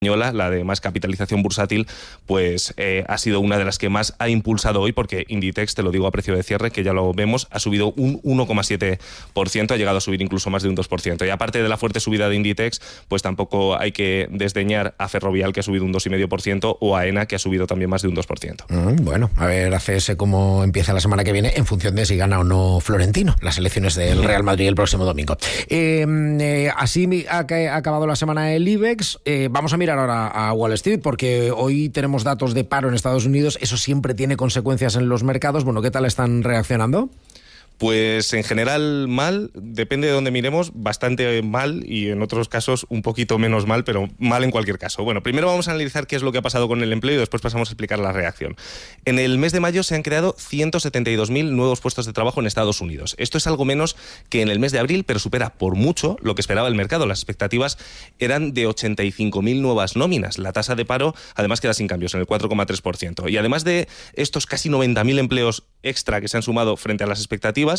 la de más capitalización bursátil, pues ha sido una de las que más ha impulsado hoy, porque Inditex, te lo digo a precio de cierre, que ya lo vemos, ha subido un 1,7%, ha llegado a subir incluso más de un 2%. Y aparte de la fuerte subida de Inditex, pues tampoco hay que desdeñar a Ferrovial, que ha subido un 2,5%, o a Aena, que ha subido también más de un 2%. Bueno, a ver ACS cómo empieza la semana que viene en función de si gana o no Florentino las elecciones del Real Madrid el próximo domingo. Así ha acabado la semana del IBEX. Vamos a mirar ahora a Wall Street, porque hoy tenemos datos de paro en Estados Unidos. Eso siempre tiene consecuencias en los mercados. Bueno, ¿qué tal están reaccionando? Pues en general mal, depende de dónde miremos, bastante mal, y en otros casos un poquito menos mal, pero mal en cualquier caso. Bueno, primero vamos a analizar qué es lo que ha pasado con el empleo y después pasamos a explicar la reacción. En el mes de mayo se han creado 172.000 nuevos puestos de trabajo en Estados Unidos. Esto es algo menos que en el mes de abril, pero supera por mucho lo que esperaba el mercado. Las expectativas eran de 85.000 nuevas nóminas. La tasa de paro además queda sin cambios, en el 4,3%. Y además de estos casi 90.000 empleos extra que se han sumado frente a las expectativas,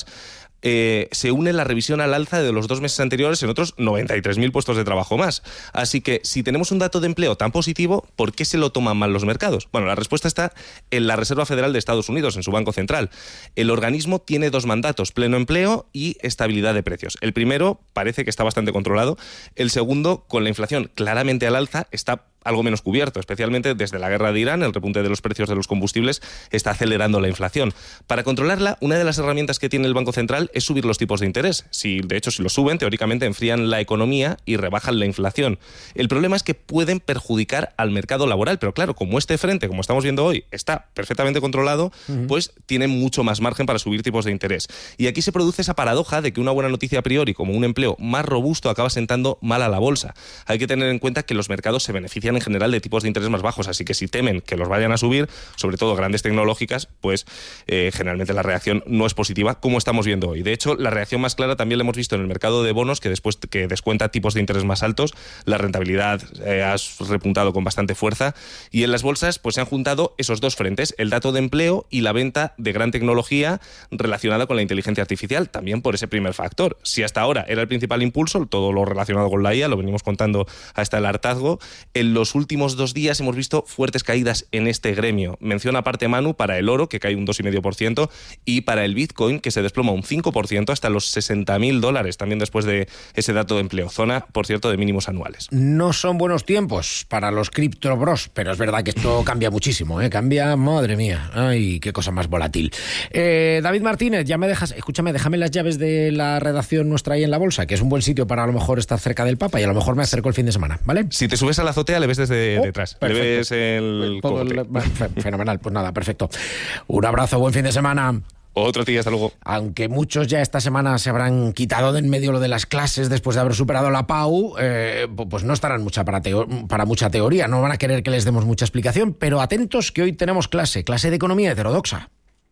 se une la revisión al alza de los 2 meses anteriores en otros 93.000 puestos de trabajo más. Así que si tenemos un dato de empleo tan positivo, ¿por qué se lo toman mal los mercados? Bueno, la respuesta está en la Reserva Federal de Estados Unidos, en su Banco Central. El organismo tiene 2 mandatos, pleno empleo y estabilidad de precios. El primero parece que está bastante controlado. El segundo, con la inflación claramente al alza, está algo menos cubierto, especialmente desde la guerra de Irán. El repunte de los precios de los combustibles está acelerando la inflación. Para controlarla, una de las herramientas que tiene el Banco Central es subir los tipos de interés. De hecho, si lo suben, teóricamente enfrían la economía y rebajan la inflación. El problema es que pueden perjudicar al mercado laboral, pero claro, como este frente, como estamos viendo hoy, está perfectamente controlado, pues tienen mucho más margen para subir tipos de interés. Y aquí se produce esa paradoja de que una buena noticia a priori, como un empleo más robusto, acaba sentando mal a la bolsa. Hay que tener en cuenta que los mercados se benefician en general de tipos de interés más bajos, así que si temen que los vayan a subir, sobre todo grandes tecnológicas, pues generalmente la reacción no es positiva, como estamos viendo hoy. De hecho, la reacción más clara también la hemos visto en el mercado de bonos, que después que descuenta tipos de interés más altos, la rentabilidad ha repuntado con bastante fuerza, y en las bolsas pues se han juntado esos 2 frentes, el dato de empleo y la venta de gran tecnología relacionada con la inteligencia artificial, también por ese primer factor. Si hasta ahora era el principal impulso, todo lo relacionado con la IA, lo venimos contando hasta el hartazgo, en los últimos 2 días hemos visto fuertes caídas en este gremio. Menciona aparte Manu para el oro, que cae un 2,5%, y para el Bitcoin, que se desploma un 5% hasta los $60.000, también después de ese dato de empleo. Zona, por cierto, de mínimos anuales. No son buenos tiempos para los cripto bros, pero es verdad que esto cambia muchísimo, cambia, madre mía, ay, qué cosa más volátil. David Martínez, ya me dejas, escúchame, déjame las llaves de la redacción nuestra ahí en la bolsa, que es un buen sitio para a lo mejor estar cerca del Papa, y a lo mejor me acerco el fin de semana, ¿vale? Si te subes a la azotea, le ves desde detrás. Perfecto. Le ves el cogote. Fenomenal, pues nada, perfecto. Un abrazo, buen fin de semana. Otro día, hasta luego. Aunque muchos ya esta semana se habrán quitado de en medio lo de las clases después de haber superado la PAU, pues no estarán para mucha teoría, no van a querer que les demos mucha explicación, pero atentos que hoy tenemos clase de economía heterodoxa.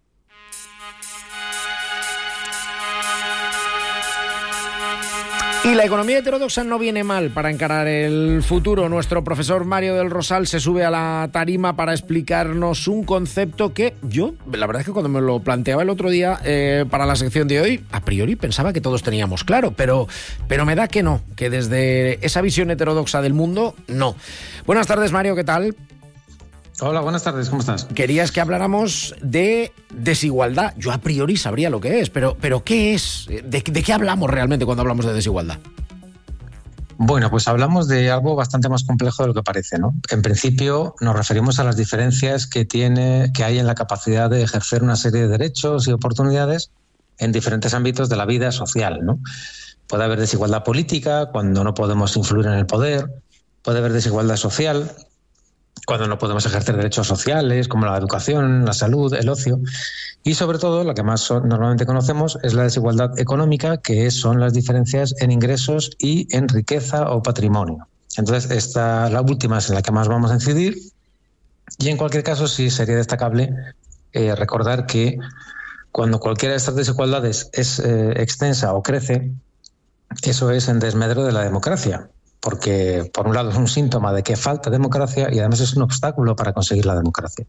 Y la economía heterodoxa no viene mal para encarar el futuro. Nuestro profesor Mario del Rosal se sube a la tarima para explicarnos un concepto que yo, la verdad es que cuando me lo planteaba el otro día para la sección de hoy, a priori pensaba que todos teníamos claro, pero me da que no, que desde esa visión heterodoxa del mundo, no. Buenas tardes, Mario, ¿qué tal? Hola, buenas tardes, ¿cómo estás? Querías que habláramos de desigualdad. Yo a priori sabría lo que es, pero ¿qué es? ¿De qué hablamos realmente cuando hablamos de desigualdad? Bueno, pues hablamos de algo bastante más complejo de lo que parece, ¿no? En principio nos referimos a las diferencias que hay en la capacidad de ejercer una serie de derechos y oportunidades en diferentes ámbitos de la vida social, ¿no? Puede haber desigualdad política cuando no podemos influir en el poder, puede haber desigualdad social cuando no podemos ejercer derechos sociales como la educación, la salud, el ocio, y sobre todo la que más normalmente conocemos es la desigualdad económica, que son las diferencias en ingresos y en riqueza o patrimonio. Entonces la última es en la que más vamos a incidir, y en cualquier caso sí sería destacable recordar que cuando cualquiera de estas desigualdades es extensa o crece, eso es en desmedro de la democracia. Porque, por un lado, es un síntoma de que falta democracia y además es un obstáculo para conseguir la democracia.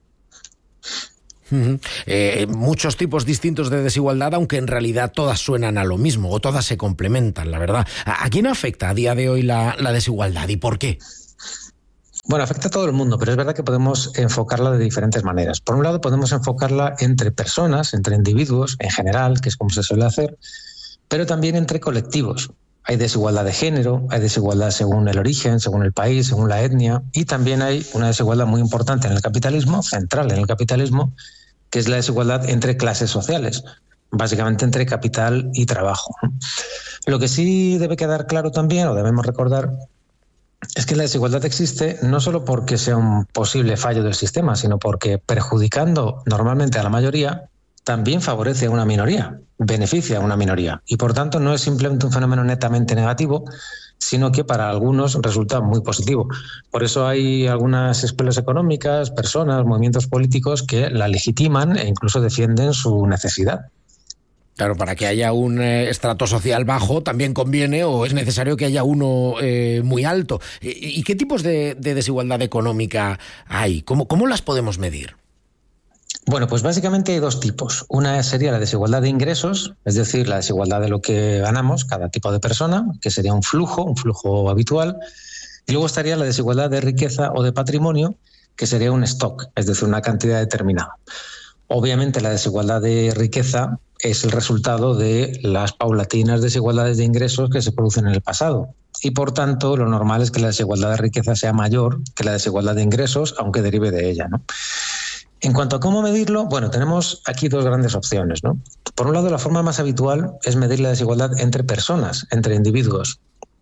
Muchos tipos distintos de desigualdad, aunque en realidad todas suenan a lo mismo o todas se complementan, la verdad. ¿A quién afecta a día de hoy la desigualdad y por qué? Bueno, afecta a todo el mundo, pero es verdad que podemos enfocarla de diferentes maneras. Por un lado, podemos enfocarla entre personas, entre individuos en general, que es como se suele hacer, pero también entre colectivos. Hay desigualdad de género, hay desigualdad según el origen, según el país, según la etnia, y también hay una desigualdad muy importante en el capitalismo, central en el capitalismo, que es la desigualdad entre clases sociales, básicamente entre capital y trabajo. Lo que sí debe quedar claro también, o debemos recordar, es que la desigualdad existe no solo porque sea un posible fallo del sistema, sino porque perjudicando normalmente a la mayoría, también favorece a una minoría, beneficia a una minoría. Y por tanto no es simplemente un fenómeno netamente negativo, sino que para algunos resulta muy positivo. Por eso hay algunas escuelas económicas, personas, movimientos políticos que la legitiman e incluso defienden su necesidad. Claro, para que haya un estrato social bajo también conviene o es necesario que haya uno muy alto. ¿Y qué tipos de desigualdad económica hay? ¿Cómo las podemos medir? Bueno, pues básicamente hay dos tipos. Una sería la desigualdad de ingresos, es decir, la desigualdad de lo que ganamos cada tipo de persona, que sería un flujo habitual. Y luego estaría la desigualdad de riqueza o de patrimonio, que sería un stock, es decir, una cantidad determinada. Obviamente la desigualdad de riqueza es el resultado de las paulatinas desigualdades de ingresos que se producen en el pasado. Y por tanto, lo normal es que la desigualdad de riqueza sea mayor que la desigualdad de ingresos, aunque derive de ella, ¿no? En cuanto a cómo medirlo, bueno, tenemos aquí dos grandes opciones, ¿no? Por un lado, la forma más habitual es medir la desigualdad entre personas, entre individuos,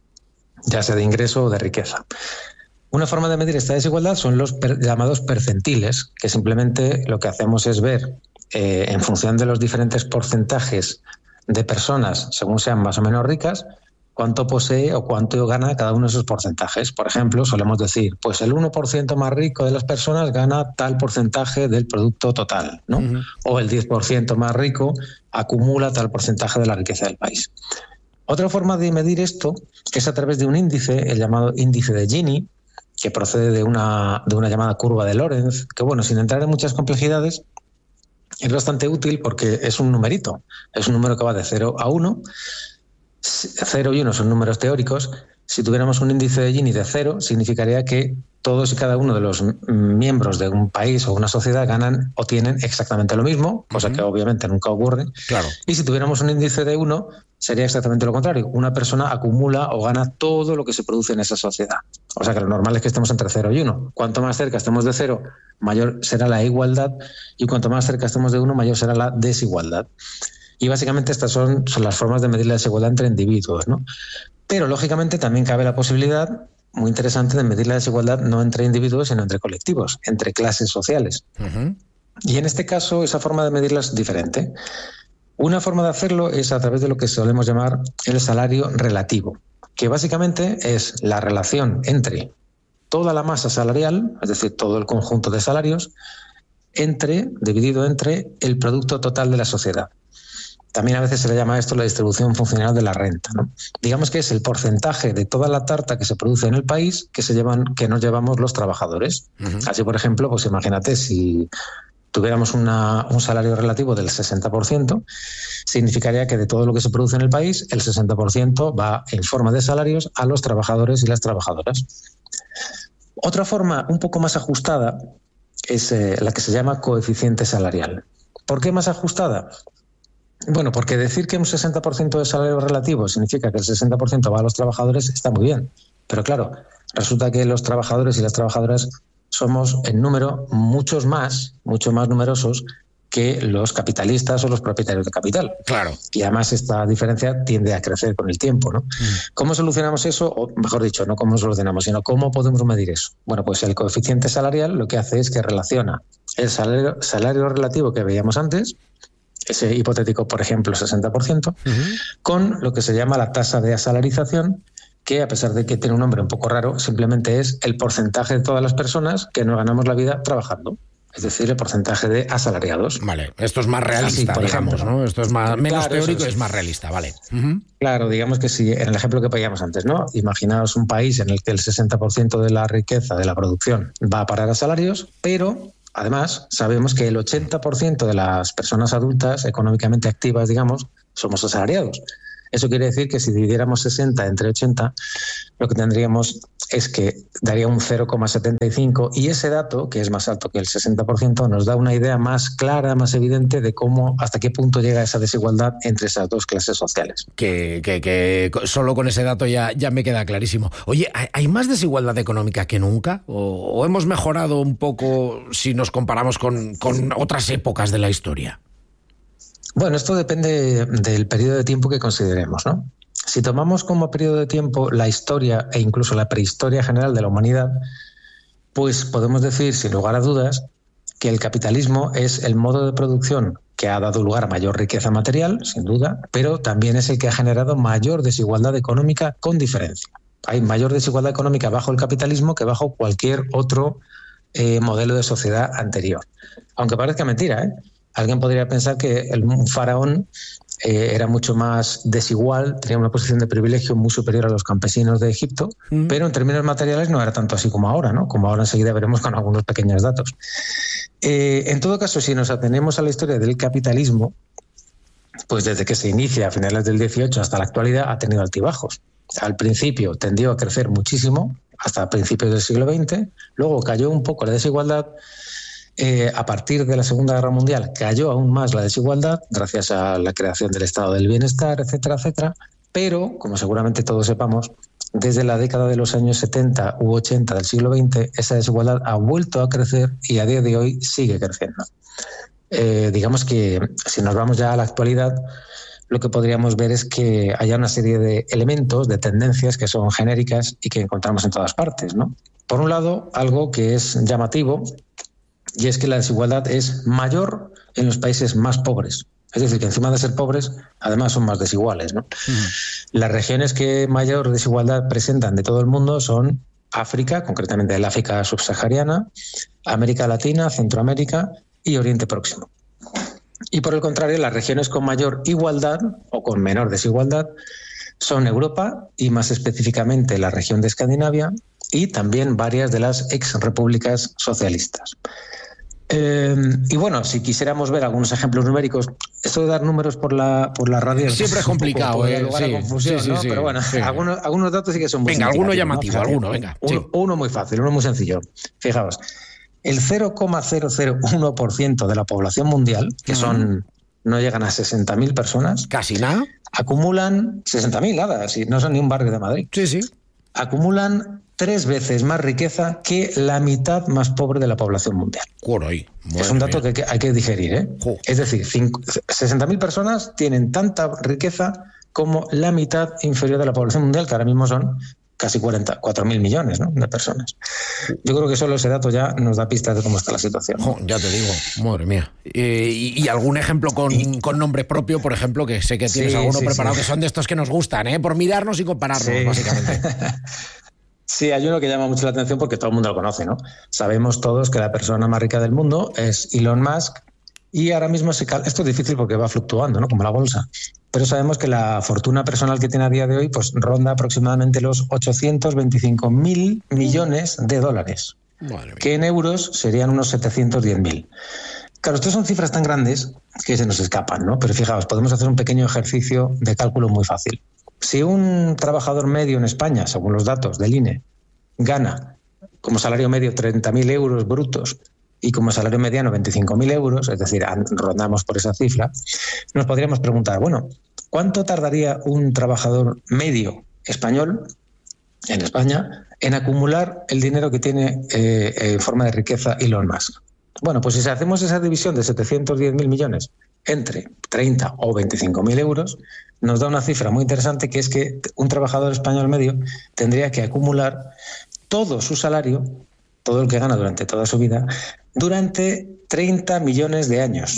ya sea de ingreso o de riqueza. Una forma de medir esta desigualdad son los llamados percentiles, que simplemente lo que hacemos es ver, en función de los diferentes porcentajes de personas, según sean más o menos ricas, cuánto posee o cuánto gana cada uno de esos porcentajes. Por ejemplo, solemos decir, pues el 1% más rico de las personas gana tal porcentaje del producto total, ¿no? Uh-huh. O el 10% más rico acumula tal porcentaje de la riqueza del país. Otra forma de medir esto es a través de un índice, el llamado índice de Gini, que procede de una llamada curva de Lorenz, que bueno, sin entrar en muchas complejidades, es bastante útil porque es un numerito, es un número que va de 0 a 1. 0 y 1 son números teóricos. Si tuviéramos un índice de Gini de 0, significaría que todos y cada uno de los miembros de un país o una sociedad ganan o tienen exactamente lo mismo, cosa que obviamente nunca ocurre. Claro. Y si tuviéramos un índice de 1, sería exactamente lo contrario. Una persona acumula o gana todo lo que se produce en esa sociedad. O sea que lo normal es que estemos entre 0 y 1. Cuanto más cerca estemos de 0, mayor será la igualdad, y cuanto más cerca estemos de 1, mayor será la desigualdad. Y básicamente estas son las formas de medir la desigualdad entre individuos, ¿no? Pero lógicamente también cabe la posibilidad muy interesante de medir la desigualdad no entre individuos, sino entre colectivos, entre clases sociales. Uh-huh. Y en este caso esa forma de medirla es diferente. Una forma de hacerlo es a través de lo que solemos llamar el salario relativo, que básicamente es la relación entre toda la masa salarial, es decir, todo el conjunto de salarios, dividido entre el producto total de la sociedad. También a veces se le llama a esto la distribución funcional de la renta, ¿no? Digamos que es el porcentaje de toda la tarta que se produce en el país que nos llevamos los trabajadores. Uh-huh. Así, por ejemplo, pues imagínate, si tuviéramos un salario relativo del 60%, significaría que de todo lo que se produce en el país, el 60% va en forma de salarios a los trabajadores y las trabajadoras. Otra forma un poco más ajustada es la que se llama coeficiente salarial. ¿Por qué más ajustada? Bueno, porque decir que un 60% de salario relativo significa que el 60% va a los trabajadores está muy bien. Pero claro, resulta que los trabajadores y las trabajadoras somos en número mucho más numerosos que los capitalistas o los propietarios de capital. Claro. Y además esta diferencia tiende a crecer con el tiempo, ¿no? ¿Cómo solucionamos eso? O mejor dicho, no cómo solucionamos, sino cómo podemos medir eso. Bueno, pues el coeficiente salarial lo que hace es que relaciona el salario relativo que veíamos antes, ese hipotético, por ejemplo, 60%, uh-huh, con lo que se llama la tasa de asalarización, que a pesar de que tiene un nombre un poco raro, simplemente es el porcentaje de todas las personas que nos ganamos la vida trabajando. Es decir, el porcentaje de asalariados. Vale, esto es más realista, así, digamos, ejemplo, ¿no? Esto es menos teórico, es más realista, vale. Uh-huh. Claro, digamos que si en el ejemplo que poníamos antes, ¿no? Imaginaos un país en el que el 60% de la riqueza de la producción va a parar a salarios, pero además sabemos que el 80% de las personas adultas económicamente activas, digamos, somos asalariados. Eso quiere decir que si dividiéramos 60 entre 80, lo que tendríamos es que daría un 0,75, y ese dato, que es más alto que el 60%, nos da una idea más clara, más evidente de cómo, hasta qué punto llega esa desigualdad entre esas dos clases sociales. Que solo con ese dato ya me queda clarísimo. Oye, ¿hay más desigualdad económica que nunca? ¿O hemos mejorado un poco si nos comparamos con otras épocas de la historia? Bueno, esto depende del periodo de tiempo que consideremos, ¿no? Si tomamos como periodo de tiempo la historia e incluso la prehistoria general de la humanidad, pues podemos decir, sin lugar a dudas, que el capitalismo es el modo de producción que ha dado lugar a mayor riqueza material, sin duda, pero también es el que ha generado mayor desigualdad económica con diferencia. Hay mayor desigualdad económica bajo el capitalismo que bajo cualquier otro modelo de sociedad anterior. Aunque parezca mentira, ¿eh? Alguien podría pensar que un faraón era mucho más desigual, tenía una posición de privilegio muy superior a los campesinos de Egipto, pero en términos materiales no era tanto así como ahora, ¿no? Como ahora enseguida veremos con algunos pequeños datos. En todo caso, si nos atenemos a la historia del capitalismo, pues desde que se inicia a finales del 18 hasta la actualidad ha tenido altibajos. Al principio tendió a crecer muchísimo, hasta principios del siglo XX, luego cayó un poco la desigualdad. A partir de la Segunda Guerra Mundial cayó aún más la desigualdad gracias a la creación del Estado del Bienestar, etcétera, etcétera. Pero, como seguramente todos sepamos, desde la década de los años 70 u 80 del siglo XX, esa desigualdad ha vuelto a crecer y a día de hoy sigue creciendo. Digamos que si nos vamos ya a la actualidad, lo que podríamos ver es que hay una serie de elementos, de tendencias que son genéricas y que encontramos en todas partes, ¿no? Por un lado, algo que es llamativo, y es que la desigualdad es mayor en los países más pobres. Es decir, que encima de ser pobres, además son más desiguales, ¿no? Las regiones que mayor desigualdad presentan de todo el mundo son África, concretamente el África subsahariana, América Latina, Centroamérica y Oriente Próximo. Y por el contrario, las regiones con mayor igualdad o con menor desigualdad son Europa y más específicamente la región de Escandinavia y también varias de las ex-repúblicas socialistas. Y bueno, si quisiéramos ver algunos ejemplos numéricos, esto de dar números por la radio siempre es complicado, sí, confusión, sí, ¿no? Pero bueno, sí. Algunos datos sí que son muy significativos. Venga, alguno llamativo, ¿no? Alguno, venga. Uno muy fácil, uno muy sencillo. Fijaos, el 0,001% de la población mundial, que no llegan a 60.000 personas, casi nada, acumulan 60.000, nada, si no son ni un barrio de Madrid. Sí. Acumulan 3 veces más riqueza que la mitad más pobre de la población mundial. Es un dato que hay que digerir, ¿eh? Es decir, 60.000 personas tienen tanta riqueza como la mitad inferior de la población mundial, que ahora mismo son casi 4.000 millones, ¿no?, de personas. Yo creo que solo ese dato ya nos da pistas de cómo está la situación. Ya te digo, madre mía. ¿Y algún ejemplo con nombre propio, por ejemplo, que sé que tienes alguno preparado, que son de estos que nos gustan, por mirarnos y compararnos, básicamente? Sí, hay uno que llama mucho la atención porque todo el mundo lo conoce, ¿no? Sabemos todos que la persona más rica del mundo es Elon Musk y ahora mismo esto es difícil porque va fluctuando, ¿no?, como la bolsa. Pero sabemos que la fortuna personal que tiene a día de hoy pues ronda aproximadamente los 825.000 millones de dólares, que en euros serían unos 710.000. Claro, estas son cifras tan grandes que se nos escapan, ¿no? Pero fijaos, podemos hacer un pequeño ejercicio de cálculo muy fácil. Si un trabajador medio en España, según los datos del INE, gana como salario medio 30.000 euros brutos y como salario mediano 25.000 euros, es decir, rondamos por esa cifra, nos podríamos preguntar, bueno, ¿cuánto tardaría un trabajador medio español en España en acumular el dinero que tiene en forma de riqueza Elon Musk? Bueno, pues si hacemos esa división de 710.000 millones entre 30 o 25.000 euros, nos da una cifra muy interesante, que es que un trabajador español medio tendría que acumular todo su salario, todo el que gana durante toda su vida, durante 30 millones de años.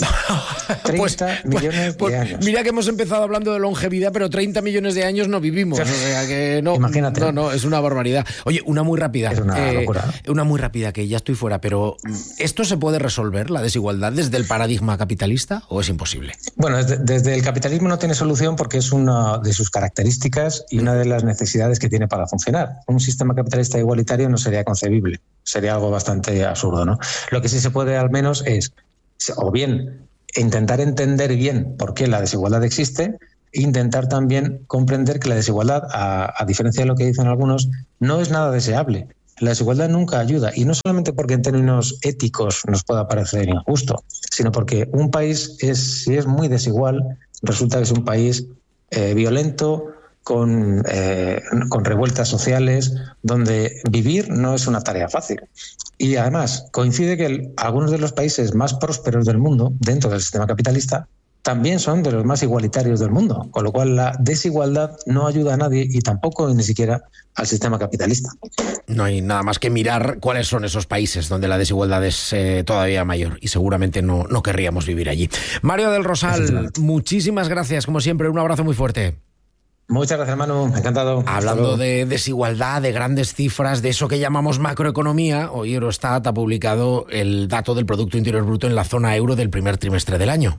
30 millones de años. Mira que hemos empezado hablando de longevidad, pero 30 millones de años no vivimos. O sea que no. Imagínate. No, es una barbaridad. Oye, una muy rápida. Es una locura. Una muy rápida, que ya estoy fuera, pero ¿esto se puede resolver, la desigualdad, desde el paradigma capitalista o es imposible? Bueno, desde el capitalismo no tiene solución porque es una de sus características y una de las necesidades que tiene para funcionar. Un sistema capitalista igualitario no sería concebible. Sería algo bastante absurdo, ¿no? Lo que sí se puede al menos es, o bien, intentar entender bien por qué la desigualdad existe, intentar también comprender que la desigualdad, a diferencia de lo que dicen algunos, no es nada deseable. La desigualdad nunca ayuda, y no solamente porque en términos éticos nos pueda parecer injusto, sino porque un país, si es muy desigual, resulta que es un país violento, con revueltas sociales, donde vivir no es una tarea fácil. Y además coincide que algunos de los países más prósperos del mundo, dentro del sistema capitalista, también son de los más igualitarios del mundo, con lo cual la desigualdad no ayuda a nadie y tampoco ni siquiera al sistema capitalista. No hay nada más que mirar cuáles son esos países donde la desigualdad es todavía mayor y seguramente no querríamos vivir allí. Mario del Rosal, muchísimas gracias, como siempre, un abrazo muy fuerte. Muchas gracias, Manu, encantado. Hablando de desigualdad, de grandes cifras, de eso que llamamos macroeconomía, hoy Eurostat ha publicado el dato del Producto Interior Bruto en la zona euro del primer trimestre del año.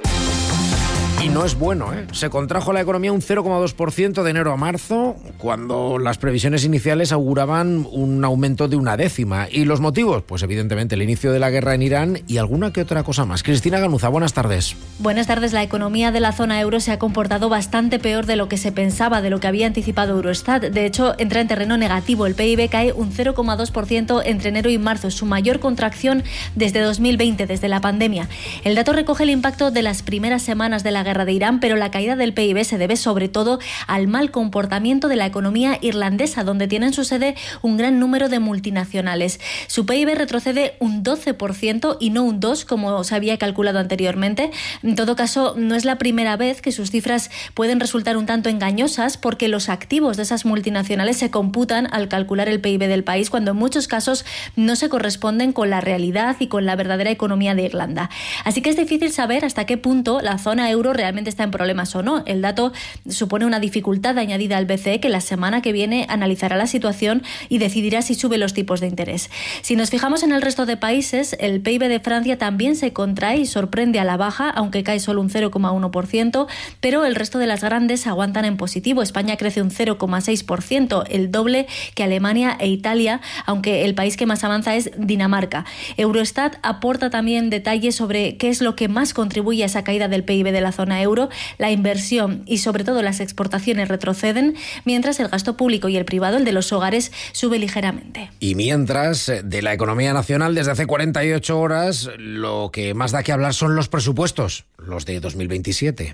Y no es bueno, ¿eh? Se contrajo la economía un 0,2% de enero a marzo, cuando las previsiones iniciales auguraban un aumento de 0,1. ¿Y los motivos? Pues evidentemente el inicio de la guerra en Irán y alguna que otra cosa más. Cristina Ganuza, buenas tardes. Buenas tardes. La economía de la zona euro se ha comportado bastante peor de lo que se pensaba, de lo que había anticipado Eurostat. De hecho, entra en terreno negativo. El PIB cae un 0,2% entre enero y marzo, su mayor contracción desde 2020, desde la pandemia. El dato recoge el impacto de las primeras semanas de la guerra de Irán, pero la caída del PIB se debe sobre todo al mal comportamiento de la economía irlandesa, donde tienen su sede un gran número de multinacionales. Su PIB retrocede un 12% y no un 2%, como se había calculado anteriormente. En todo caso, no es la primera vez que sus cifras pueden resultar un tanto engañosas, porque los activos de esas multinacionales se computan al calcular el PIB del país, cuando en muchos casos no se corresponden con la realidad y con la verdadera economía de Irlanda. Así que es difícil saber hasta qué punto la zona euro realmente está en problemas o no. El dato supone una dificultad añadida al BCE, que la semana que viene analizará la situación y decidirá si sube los tipos de interés. Si nos fijamos en el resto de países, el PIB de Francia también se contrae y sorprende a la baja, aunque cae solo un 0,1%, pero el resto de las grandes aguantan en positivo. España crece un 0,6%, el doble que Alemania e Italia, aunque el país que más avanza es Dinamarca. Eurostat aporta también detalles sobre qué es lo que más contribuye a esa caída del PIB de la zona euro. La inversión y sobre todo las exportaciones retroceden, mientras el gasto público y el privado, el de los hogares, sube ligeramente. Y mientras, de la economía nacional, desde hace 48 horas, lo que más da que hablar son los presupuestos, los de 2027.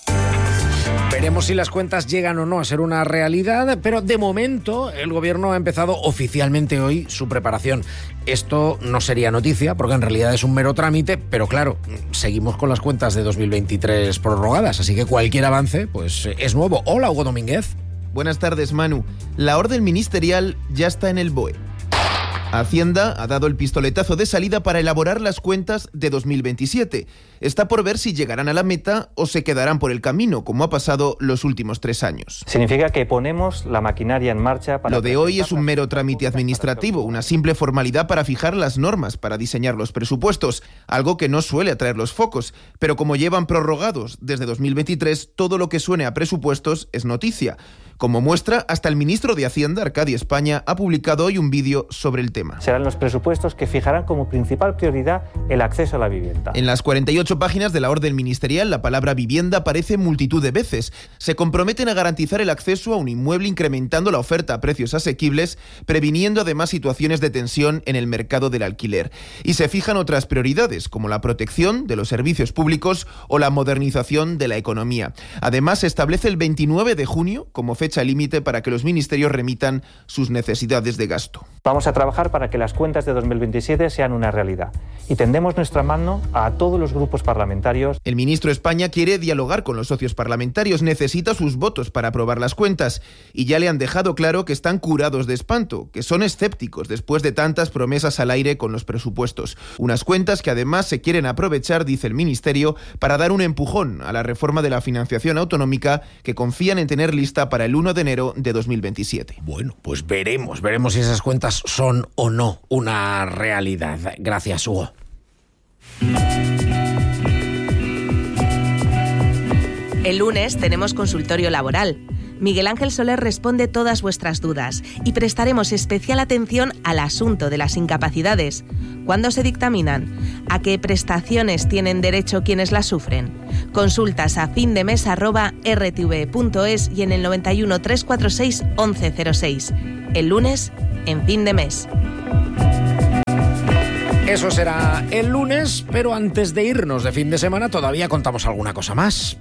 Veremos si las cuentas llegan o no a ser una realidad, pero de momento el gobierno ha empezado oficialmente hoy su preparación. Esto no sería noticia, porque en realidad es un mero trámite, pero claro, seguimos con las cuentas de 2023 prorrogadas, así que cualquier avance pues es nuevo. Hola, Hugo Domínguez. Buenas tardes, Manu. La orden ministerial ya está en el BOE. Hacienda ha dado el pistoletazo de salida para elaborar las cuentas de 2027. Está por ver si llegarán a la meta o se quedarán por el camino, como ha pasado los últimos 3 años. Significa que ponemos la maquinaria en marcha para... Lo de hoy es un mero trámite administrativo, una simple formalidad para fijar las normas, para diseñar los presupuestos, algo que no suele atraer los focos. Pero como llevan prorrogados desde 2023, todo lo que suene a presupuestos es noticia. Como muestra, hasta el ministro de Hacienda, Arcadi España, ha publicado hoy un vídeo sobre el tema. Serán los presupuestos que fijarán como principal prioridad el acceso a la vivienda. En las 48 páginas de la orden ministerial, la palabra vivienda aparece multitud de veces. Se comprometen a garantizar el acceso a un inmueble incrementando la oferta a precios asequibles, previniendo además situaciones de tensión en el mercado del alquiler. Y se fijan otras prioridades, como la protección de los servicios públicos o la modernización de la economía. Además, se establece el 29 de junio como fecha límite para que los ministerios remitan sus necesidades de gasto. Vamos a trabajar para que las cuentas de 2027 sean una realidad y tendemos nuestra mano a todos los grupos parlamentarios. El ministro de España quiere dialogar con los socios parlamentarios, necesita sus votos para aprobar las cuentas y ya le han dejado claro que están curados de espanto, que son escépticos después de tantas promesas al aire con los presupuestos. Unas cuentas que además se quieren aprovechar, dice el ministerio, para dar un empujón a la reforma de la financiación autonómica que confían en tener lista para el 1 de enero de 2027. Bueno, pues veremos si esas cuentas son o no una realidad. Gracias, Hugo. El lunes tenemos consultorio laboral. Miguel Ángel Soler responde todas vuestras dudas y prestaremos especial atención al asunto de las incapacidades. ¿Cuándo se dictaminan? ¿A qué prestaciones tienen derecho quienes las sufren? Consultas a findemes@rtve.es y en el 91 346 1106. El lunes, en Fin de Mes. Eso será el lunes, pero antes de irnos de fin de semana todavía contamos alguna cosa más.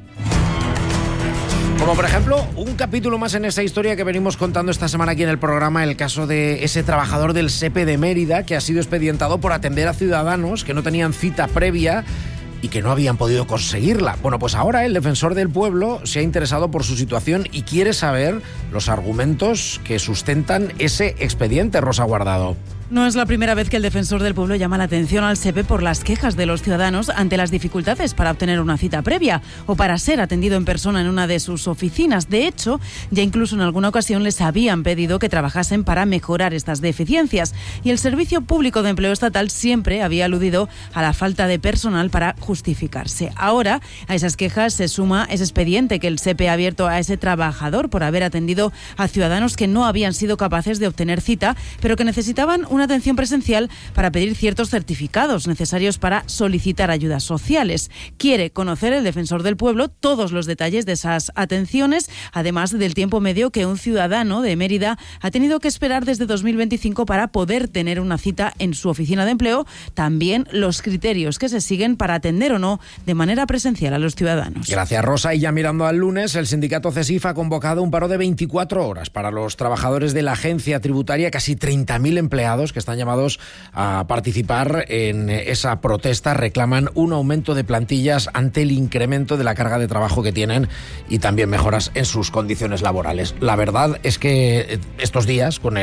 Como por ejemplo, un capítulo más en esa historia que venimos contando esta semana aquí en el programa, el caso de ese trabajador del SEPE de Mérida que ha sido expedientado por atender a ciudadanos que no tenían cita previa y que no habían podido conseguirla. Bueno, pues ahora el defensor del pueblo se ha interesado por su situación y quiere saber los argumentos que sustentan ese expediente, Rosa Guardado. No es la primera vez que el defensor del pueblo llama la atención al SEPE por las quejas de los ciudadanos ante las dificultades para obtener una cita previa o para ser atendido en persona en una de sus oficinas. De hecho, ya incluso en alguna ocasión les habían pedido que trabajasen para mejorar estas deficiencias. Y el Servicio Público de Empleo Estatal siempre había aludido a la falta de personal para justificarse. Ahora, a esas quejas se suma ese expediente que el SEPE ha abierto a ese trabajador por haber atendido a ciudadanos que no habían sido capaces de obtener cita, pero que necesitaban una atención presencial para pedir ciertos certificados necesarios para solicitar ayudas sociales. Quiere conocer el defensor del pueblo todos los detalles de esas atenciones, además del tiempo medio que un ciudadano de Mérida ha tenido que esperar desde 2025 para poder tener una cita en su oficina de empleo, también los criterios que se siguen para atender o no de manera presencial a los ciudadanos. Gracias, Rosa. Y ya mirando al lunes, el sindicato CESIF ha convocado un paro de 24 horas para los trabajadores de la agencia tributaria, casi 30.000 empleados que están llamados a participar en esa protesta. Reclaman un aumento de plantillas ante el incremento de la carga de trabajo que tienen y también mejoras en sus condiciones laborales. La verdad es que estos días, con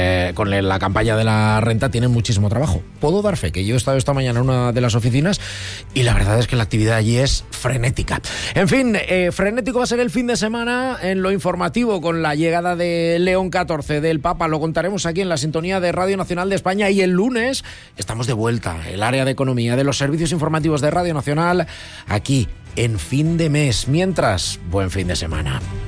la campaña de la renta, tienen muchísimo trabajo. Puedo dar fe que yo he estado esta mañana en una de las oficinas y la verdad es que la actividad allí es frenética. En fin, frenético va a ser el fin de semana en lo informativo con la llegada de León XIV del Papa. Lo contaremos aquí en la sintonía de Radio Nacional de España y el lunes estamos de vuelta. El área de economía de los servicios informativos de Radio Nacional aquí en Fin de Mes. Mientras, buen fin de semana.